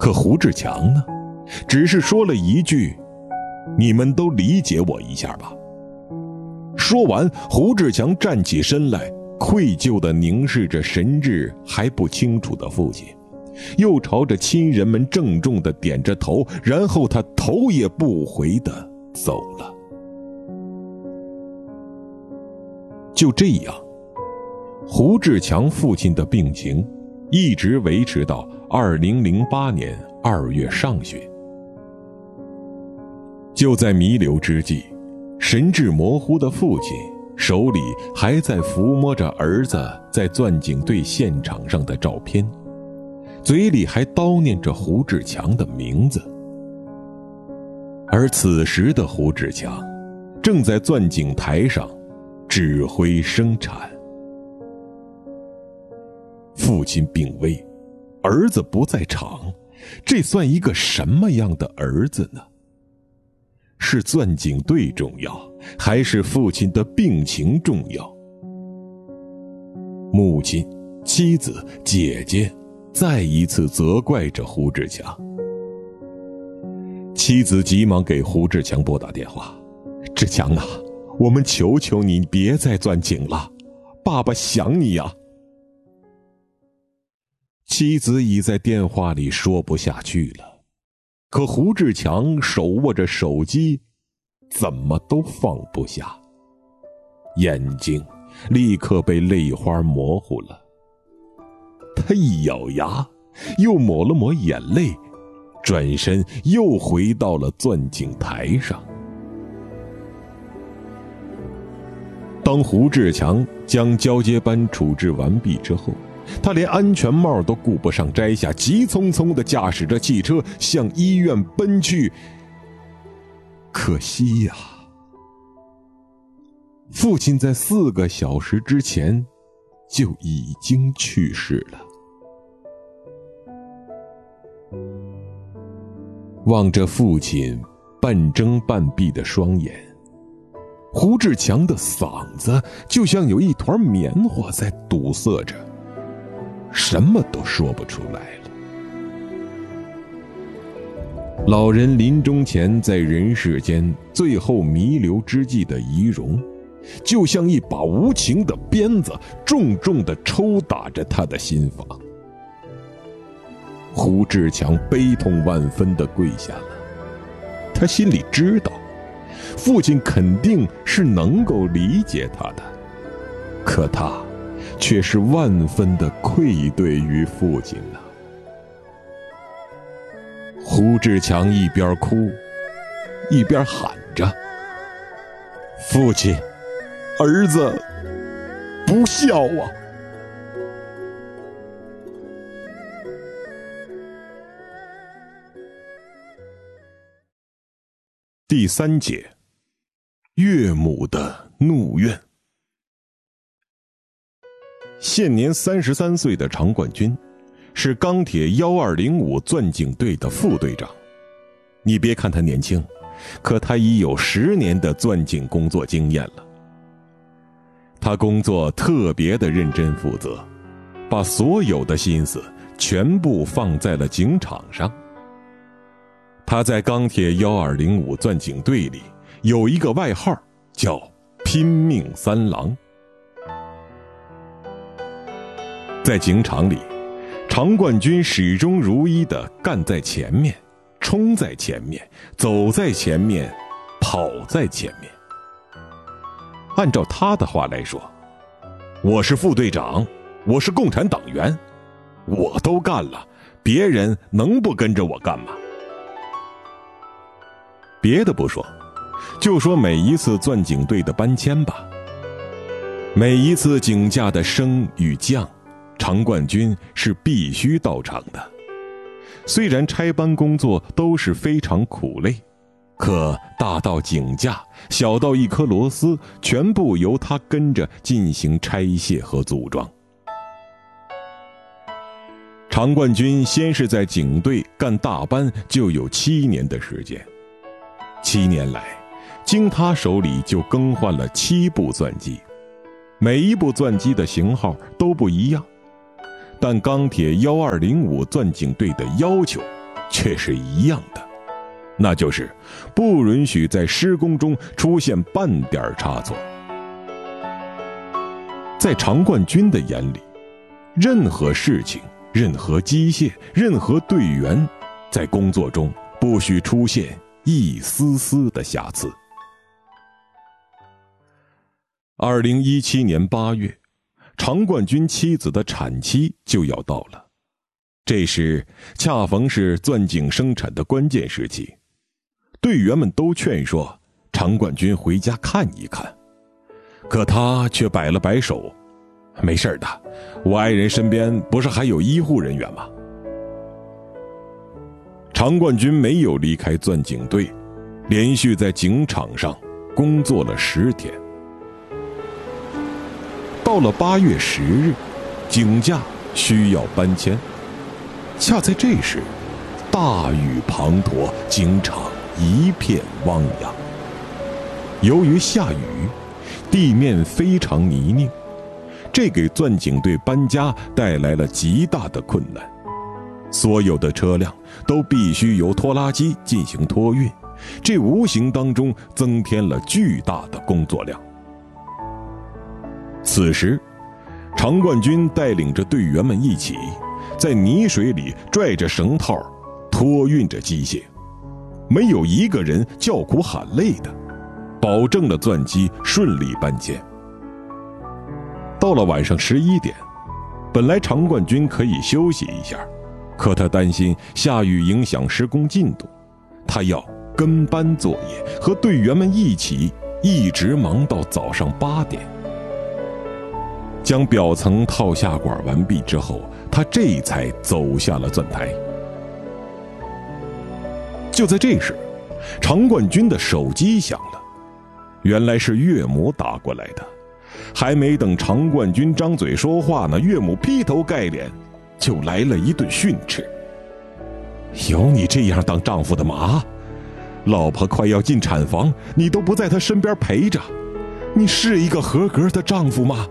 可胡志强呢，只是说了一句：“你们都理解我一下吧。”说完，胡志强站起身来，愧疚地凝视着神志还不清楚的父亲，又朝着亲人们郑重地点着头，然后他头也不回地走了。就这样，胡志强父亲的病情一直维持到2008年2月上旬。就在弥留之际，神志模糊的父亲手里还在抚摸着儿子在钻井队现场上的照片，嘴里还叨念着胡志强的名字。而此时的胡志强正在钻井台上指挥生产。父亲病危，儿子不在场，这算一个什么样的儿子呢？是钻井队重要，还是父亲的病情重要？母亲、妻子、姐姐再一次责怪着胡志强。妻子急忙给胡志强拨打电话：“志强啊，我们求求你别再钻井了，爸爸想你呀。”妻子已在电话里说不下去了，可胡志强手握着手机，怎么都放不下，眼睛立刻被泪花模糊了。他一咬牙，又抹了抹眼泪，转身又回到了钻井台上。当胡志强将交接班处置完毕之后，他连安全帽都顾不上摘下，急匆匆地驾驶着汽车向医院奔去。可惜呀，父亲在4个小时之前就已经去世了。望着父亲半睁半闭的双眼，胡志强的嗓子就像有一团棉花在堵塞着，什么都说不出来了。老人临终前在人世间最后弥留之际的遗容，就像一把无情的鞭子，重重地抽打着他的心房。胡志强悲痛万分地跪下了，他心里知道，父亲肯定是能够理解他的，可他却是万分的愧对于父亲了。胡志强一边哭一边喊着：“父亲，儿子不孝啊！”第3节，岳母的怒怨。现年33岁的常冠军是钢铁1205钻井队的副队长。你别看他年轻，可他已有10年的钻井工作经验了。他工作特别的认真负责，把所有的心思全部放在了井场上。他在钢铁1205钻井队里有一个外号，叫拼命三郎。在井场里，常冠军始终如一地干在前面，冲在前面，走在前面，跑在前面。按照他的话来说，我是副队长，我是共产党员，我都干了，别人能不跟着我干吗？别的不说，就说每一次钻井队的搬迁吧，每一次井架的升与降，常冠军是必须到场的。虽然拆搬工作都是非常苦累，可大到井架，小到一颗螺丝，全部由他跟着进行拆卸和组装。常冠军先是在井队干大班，就有7年的时间。7年来，经他手里就更换了7部钻机，每一部钻机的型号都不一样，但钢铁1205钻井队的要求却是一样的，那就是不允许在施工中出现半点差错。在常冠军的眼里，任何事情、任何机械、任何队员，在工作中不许出现一丝丝的瑕疵。2017年8月，常冠军妻子的产期就要到了，这时恰逢是钻井生产的关键时期，队员们都劝说常冠军回家看一看，可他却摆了摆手，没事的，我爱人身边不是还有医护人员吗？常冠军没有离开钻井队，连续在井场上工作了10天。到了8月10日，井架需要搬迁，恰在这时，大雨滂沱，井场一片汪洋。由于下雨，地面非常泥泞，这给钻井队搬家带来了极大的困难。所有的车辆都必须由拖拉机进行托运，这无形当中增添了巨大的工作量。此时，常冠军带领着队员们一起在泥水里拽着绳套，托运着机械，没有一个人叫苦喊累的，保证了钻机顺利搬迁。到了晚上11点，本来常冠军可以休息一下，可他担心下雨影响施工进度，他要跟班作业，和队员们一起一直忙到早上8点。将表层套下管完毕之后，他这才走下了钻台。就在这时，常冠军的手机响了，原来是岳母打过来的。还没等常冠军张嘴说话呢，岳母劈头盖脸就来了一顿训斥：有你这样当丈夫的吗？老婆快要进产房，你都不在她身边陪着，你是一个合格的丈夫吗？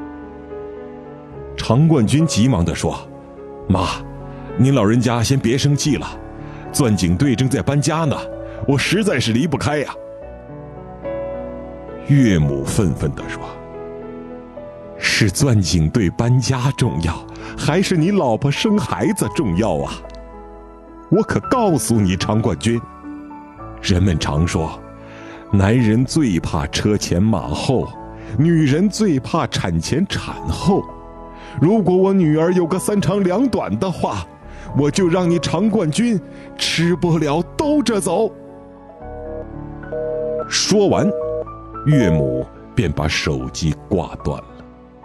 常冠军急忙地说：妈，您老人家先别生气了，钻井队正在搬家呢，我实在是离不开呀。岳母愤愤地说：是钻井队搬家重要，还是你老婆生孩子重要啊？我可告诉你，常冠军，人们常说，男人最怕车前马后，女人最怕产前产后。如果我女儿有个3长2短的话，我就让你常冠军吃不了兜着走。说完，岳母便把手机挂断了。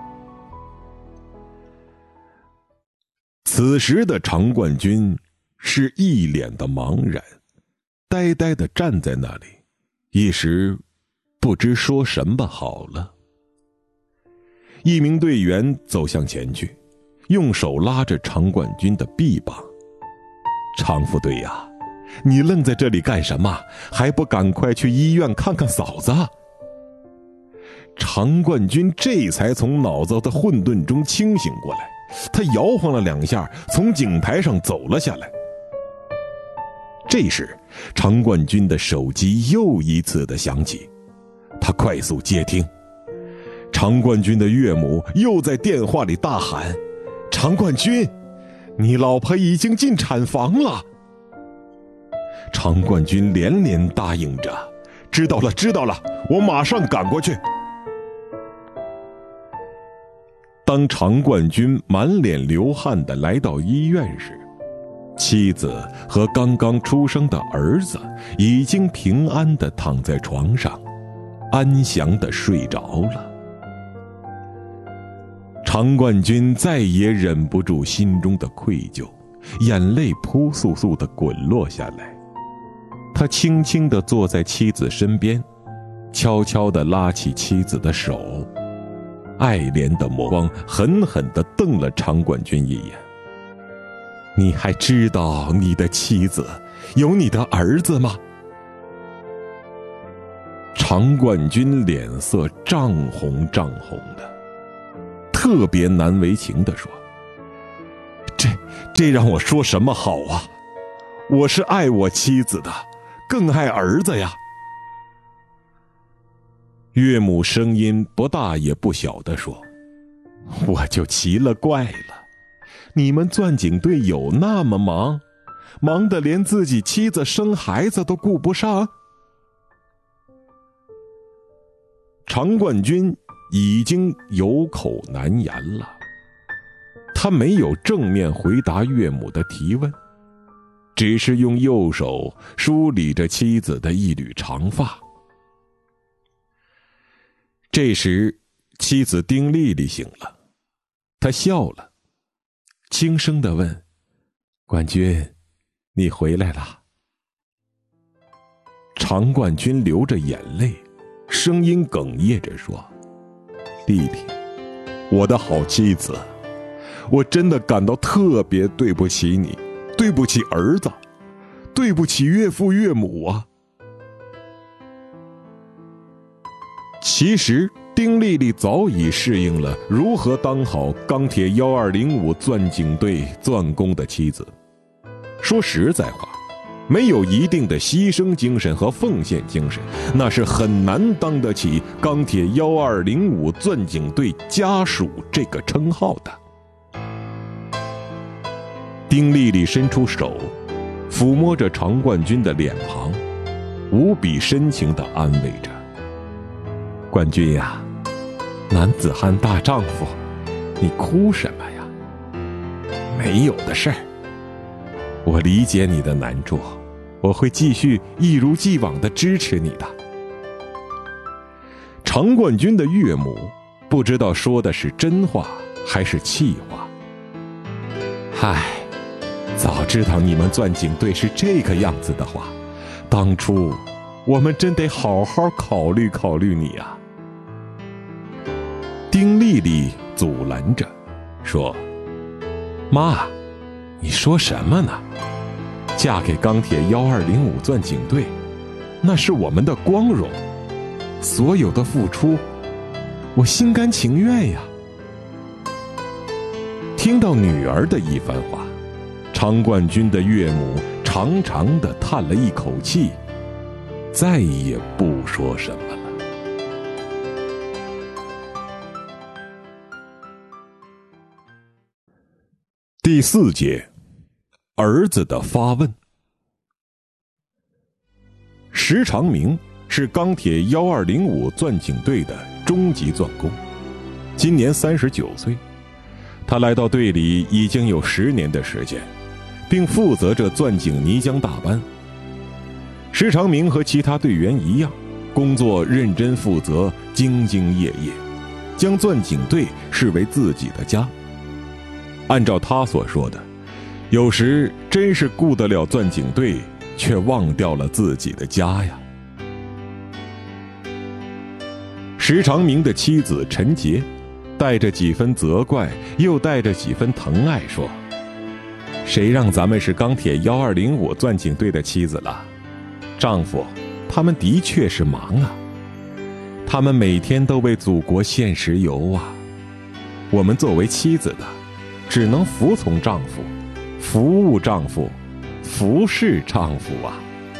此时的常冠军是一脸的茫然，呆呆地站在那里，一时不知说什么好了。一名队员走向前去，用手拉着常冠军的臂膀：常副队呀，你愣在这里干什么？还不赶快去医院看看嫂子？常冠军这才从脑子的混沌中清醒过来，他摇晃了2下，从井台上走了下来。这时，常冠军的手机又一次的响起，他快速接听。常冠军的岳母又在电话里大喊：常冠军，你老婆已经进产房了。常冠军连连答应着：知道了，知道了，我马上赶过去。当常冠军满脸流汗地来到医院时，妻子和刚刚出生的儿子已经平安地躺在床上，安详地睡着了。常冠军再也忍不住心中的愧疚，眼泪扑簌簌地滚落下来。他轻轻地坐在妻子身边，悄悄地拉起妻子的手，爱怜的目光狠狠地瞪了常冠军一眼：你还知道你的妻子有你的儿子吗？常冠军脸色涨红涨红的，特别难为情地说：这让我说什么好啊？ 我是爱我妻子的，更爱儿子呀。”岳母声音不大也不小地说：“我就奇了怪了，你们钻井队有那么忙，忙得连自己妻子生孩子都顾不上？”常冠军已经有口难言了，他没有正面回答岳母的提问，只是用右手梳理着妻子的一缕长发。这时，妻子丁丽丽醒了，她笑了，轻声地问：“冠军，你回来了？”常冠军流着眼泪，声音哽咽着说：“丽丽，我的好妻子，我真的感到特别对不起你，对不起儿子，对不起岳父岳母啊。”其实丁丽丽早已适应了如何当好钢铁1205钻井队钻工的妻子。说实在话，没有一定的牺牲精神和奉献精神，那是很难当得起钢铁1205钻井队家属这个称号的。丁丽丽伸出手，抚摸着常冠军的脸庞，无比深情地安慰着：“冠军呀，男子汉大丈夫，你哭什么呀？没有的事儿，我理解你的难处，我会继续一如既往地支持你的。”常冠军的岳母不知道说的是真话还是气话。嗨，早知道你们钻井队是这个样子的话，当初我们真得好好考虑考虑你啊。丁丽丽阻拦着说：“妈，你说什么呢？嫁给钢铁1205钻井队，那是我们的光荣，所有的付出，我心甘情愿呀。”听到女儿的一番话，常冠军的岳母长长地叹了一口气，再也不说什么了。第4节，儿子的发问。石长明是钢铁1205钻井队的中级钻工，今年39岁。他来到队里已经有10年的时间，并负责着钻井泥浆大班。石长明和其他队员一样，工作认真负责，兢兢业业，将钻井队视为自己的家。按照他所说的，有时真是顾得了钻井队，却忘掉了自己的家呀。石长明的妻子陈杰带着几分责怪，又带着几分疼爱说：“谁让咱们是钢铁1205钻井队的妻子了？丈夫他们的确是忙啊，他们每天都为祖国献石油啊。我们作为妻子的，只能服从丈夫，服务丈夫，服侍丈夫啊。”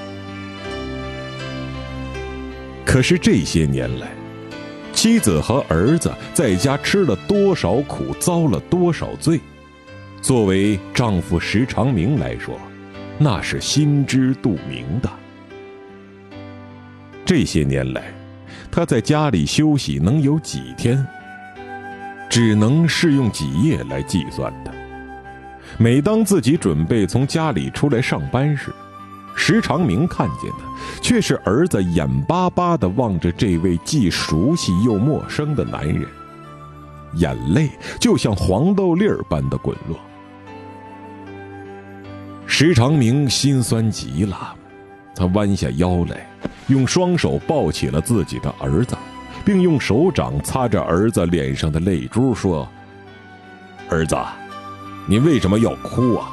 可是这些年来，妻子和儿子在家吃了多少苦，遭了多少罪，作为丈夫石长明来说，那是心知肚明的。这些年来，他在家里休息能有几天，只能是用几夜来计算的。每当自己准备从家里出来上班时，石长明看见的却是儿子眼巴巴地望着这位既熟悉又陌生的男人，眼泪就像黄豆粒儿般的滚落。石长明心酸极了，他弯下腰来，用双手抱起了自己的儿子，并用手掌擦着儿子脸上的泪珠，说：“儿子，你为什么要哭啊？”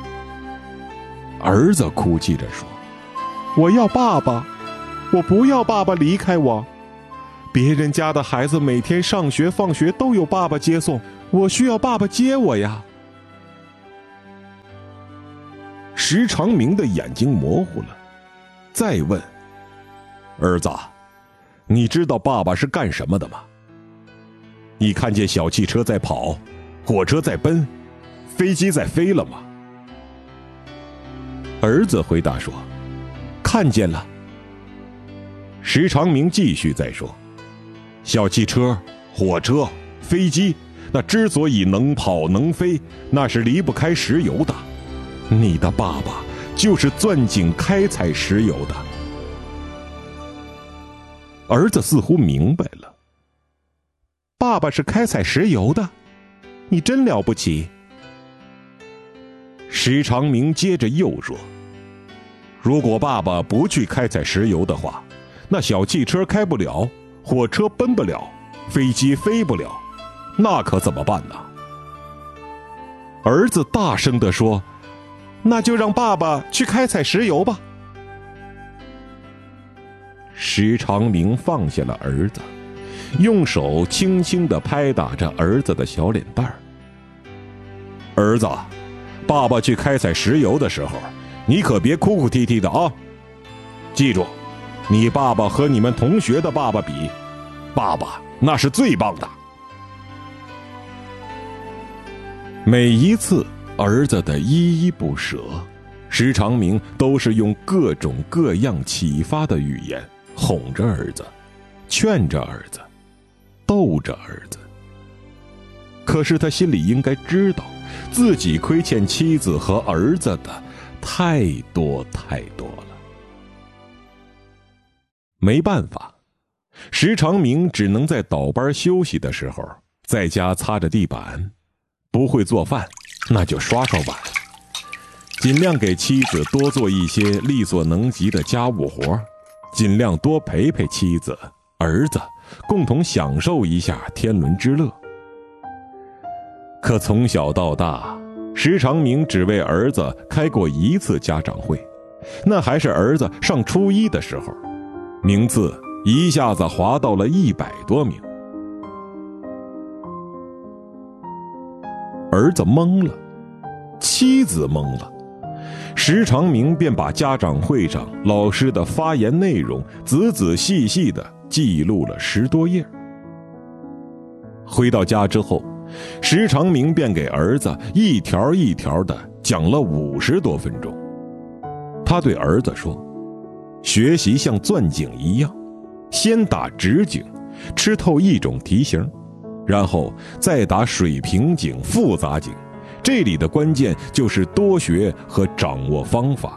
儿子哭泣着说：“我要爸爸，我不要爸爸离开我。别人家的孩子每天上学放学都有爸爸接送，我需要爸爸接我呀。” 石长明的眼睛模糊了，再问：“儿子，你知道爸爸是干什么的吗？你看见小汽车在跑，火车在奔，飞机在飞了吗？”儿子回答说：“看见了。”石长明继续再说：“小汽车、火车、飞机，那之所以能跑能飞，那是离不开石油的。你的爸爸就是钻井开采石油的。”儿子似乎明白了，爸爸是开采石油的，你真了不起。石长明接着又说：“如果爸爸不去开采石油的话，那小汽车开不了，火车奔不了，飞机飞不了，那可怎么办呢？”儿子大声地说：“那就让爸爸去开采石油吧。”石长明放下了儿子，用手轻轻地拍打着儿子的小脸蛋儿。“儿子，爸爸去开采石油的时候，你可别哭哭啼啼的啊！记住，你爸爸和你们同学的爸爸比，爸爸那是最棒的。”每一次儿子的依依不舍，石长明都是用各种各样启发的语言哄着儿子，劝着儿子，逗着儿子。可是他心里应该知道，自己亏欠妻子和儿子的太多太多了。没办法，石长明只能在倒班休息的时候，在家擦着地板，不会做饭，那就刷刷碗，尽量给妻子多做一些力所能及的家务活，尽量多陪陪妻子、儿子，共同享受一下天伦之乐。可从小到大，石长明只为儿子开过一次家长会，那还是儿子上初一的时候，名次一下子滑到了100多名。儿子懵了，妻子懵了，石长明便把家长会上老师的发言内容仔仔细细地记录了10多页。回到家之后，石长明便给儿子一条一条地讲了50多分钟。他对儿子说：“学习像钻井一样，先打直井，吃透一种题型，然后再打水平井、复杂井，这里的关键就是多学和掌握方法。”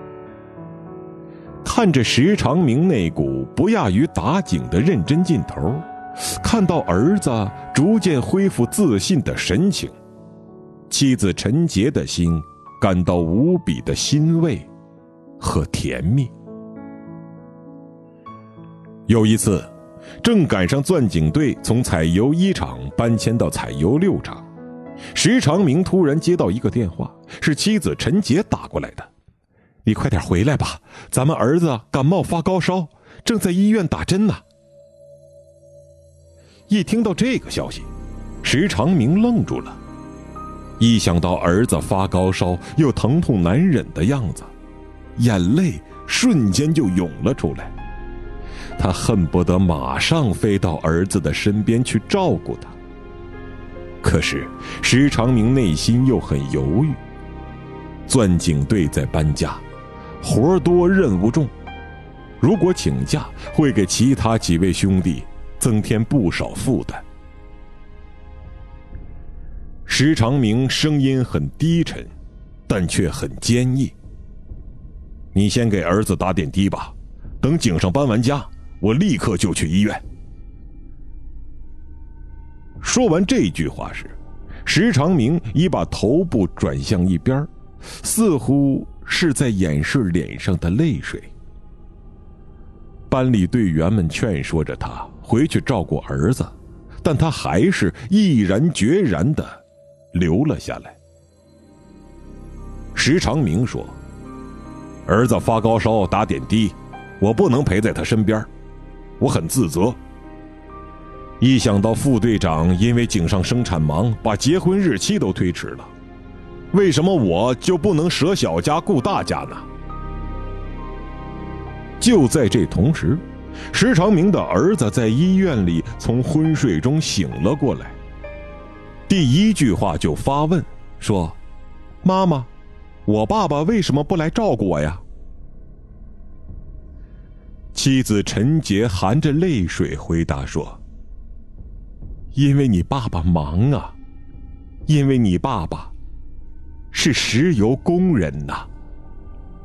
看着石长明那股不亚于打井的认真劲头，看到儿子逐渐恢复自信的神情，妻子陈洁的心感到无比的欣慰和甜蜜。有一次，正赶上钻井队从采油1厂搬迁到采油6厂，石长明突然接到一个电话，是妻子陈洁打过来的：“你快点回来吧，咱们儿子感冒发高烧，正在医院打针呢。”一听到这个消息，石长明愣住了，一想到儿子发高烧又疼痛难忍的样子，眼泪瞬间就涌了出来。他恨不得马上飞到儿子的身边去照顾他。可是石长明内心又很犹豫，钻井队在搬家，活多任务重，如果请假会给其他几位兄弟增添不少负担。石长明声音很低沉，但却很坚毅：“你先给儿子打点滴吧，等井上搬完家，我立刻就去医院。”说完这句话时，石长明已把头部转向一边，似乎是在掩饰脸上的泪水。班里队员们劝说着他回去照顾儿子，但他还是毅然决然地留了下来。石长明说：“儿子发高烧打点滴，我不能陪在他身边，我很自责。一想到副队长因为井上生产忙把结婚日期都推迟了， 为什么我就不能舍小家顾大家呢？就在这同时，石长明的儿子在医院里从昏睡中醒了过来，第一句话就发问说：“妈妈，我爸爸为什么不来照顾我呀？”妻子陈杰含着泪水回答说：“因为你爸爸忙啊，因为你爸爸是石油工人呐。”